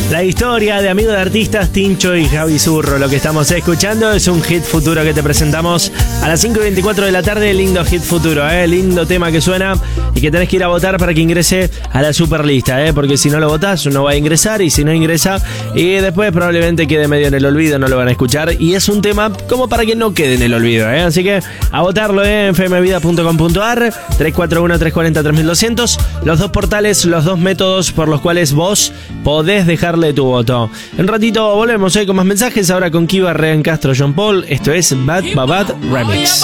La historia de Amigos de Artistas, Tincho y Javi Zurro. Lo que estamos escuchando es un hit futuro que te presentamos a las 5:24 de la tarde. Lindo hit futuro, lindo tema que suena y que tenés que ir a votar para que ingrese a la superlista, porque si no lo votás no va a ingresar, y si no ingresa y después probablemente quede medio en el olvido, no lo van a escuchar, y es un tema como para que no quede en el olvido, así que a votarlo en fmvida.com.ar, 341-340-3200, los dos portales, los dos métodos por los cuales vos podés dejarle tu voto. En un ratito volvemos con más mensajes, ahora con Kiva, Regan Castro, John Paul. Esto es Bad Bad Remix.